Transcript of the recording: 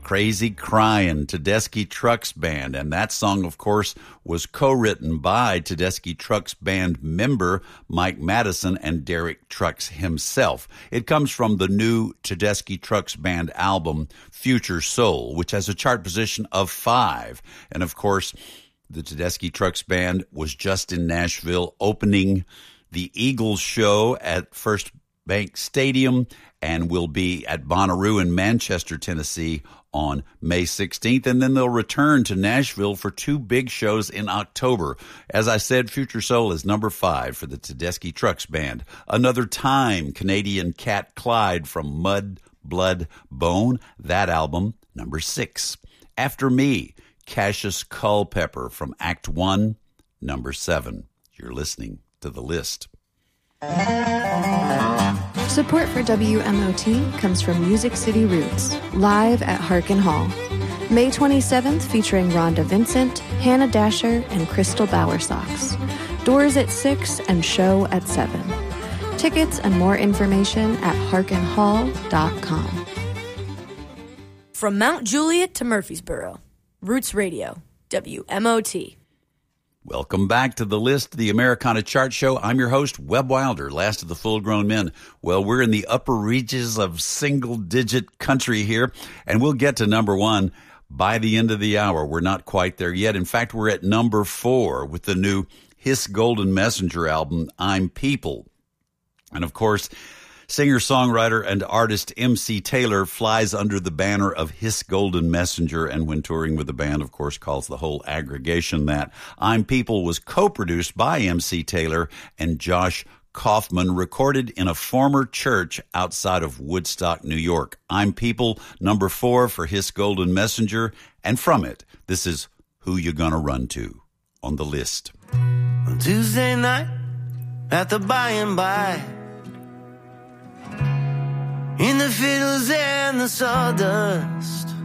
Crazy Cryin', Tedeschi Trucks Band. And that song, of course, was co-written by Tedeschi Trucks Band member Mike Madison and Derek Trucks himself. It comes from the new Tedeschi Trucks Band album, Future Soul, which has a chart position of 5. And, of course, the Tedeschi Trucks Band was just in Nashville opening the Eagles show at First Bank Stadium and will be at Bonnaroo in Manchester, Tennessee on May 16th. And then they'll return to Nashville for 2 big shows in October. As I said, Future Soul is number 5 for the Tedeschi Trucks Band. Another Time, Canadian Cat Clyde from Mud, Blood, Bone. That album, number 6. After Me, Cassius Culpepper from Act 1, number 7. You're listening to The List. Support for WMOT comes from Music City Roots, live at Harkin Hall. May 27th, featuring Rhonda Vincent, Hannah Dasher, and Crystal Bowersox. Doors at 6 and show at 7. Tickets and more information at harkinhall.com. From Mount Juliet to Murfreesboro, Roots Radio, WMOT. Welcome back to The List, the Americana Chart Show. I'm your host, Webb Wilder, last of the full-grown men. Well, we're in the upper reaches of single-digit country here, and we'll get to number 1 by the end of the hour. We're not quite there yet. In fact, we're at number 4 with the new Hiss Golden Messenger album, I'm People. And, of course, singer-songwriter and artist MC Taylor flies under the banner of Hiss Golden Messenger, and when touring with the band, of course, calls the whole aggregation that. I'm People was co-produced by MC Taylor and Josh Kaufman, recorded in a former church outside of Woodstock, New York. I'm People, number 4 for Hiss Golden Messenger, and from it, this is Who You Gonna Run To on The List. On Tuesday night at the By and By, in the fiddles and the sawdust,